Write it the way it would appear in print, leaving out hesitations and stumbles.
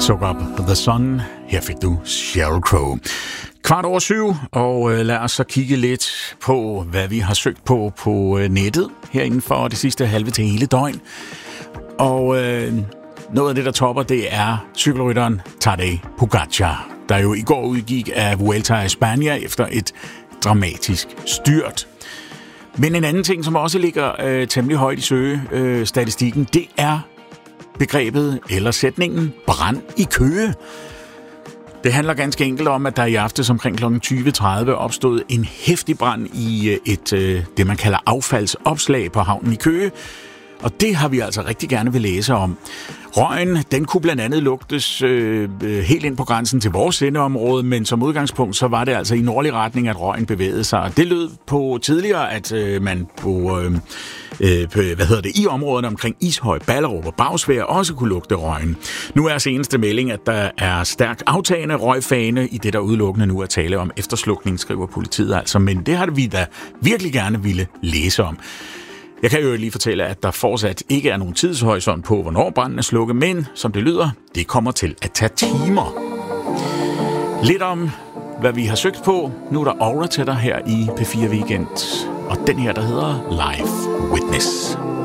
Soak Up The Sun. Her fik du Sheryl Crow. 7:15, og lad os så kigge lidt på, hvad vi har søgt på nettet her inden for det sidste halve til hele døgn. Og noget af det, der topper, det er cykelrytteren Tadej Pogačar, der jo i går udgik af Vuelta a España efter et dramatisk styrt. Men en anden ting, som også ligger temmelig højt i søgestatistikken, det er begrebet eller sætningen brand i Køge. Det handler ganske enkelt om, at der i aftes omkring kl. 20.30 opstod en heftig brand i det, man kalder affaldsopslag på havnen i Køge. Og det har vi altså rigtig gerne vil læse om. Røgen, den kunne blandt andet lugtes helt ind på grænsen til vores sendeområde, men som udgangspunkt, så var det altså i nordlig retning, at røgen bevægede sig. Og det lød på tidligere, at man i områderne omkring Ishøj, Ballerup og Bagsværd også kunne lugte røgen. Nu er seneste melding, at der er stærkt aftagende røgfane i det, der udelukkende nu er tale om efterslukning, skriver politiet altså. Men det har vi da virkelig gerne ville læse om. Jeg kan jo lige fortælle, at der fortsat ikke er nogen tidshorisont på, hvornår branden er slukket, men som det lyder, det kommer til at tage timer. Lidt om, hvad vi har søgt på. Nu er der Aura til dig her i P4 Weekend, og den her, der hedder Live Witness.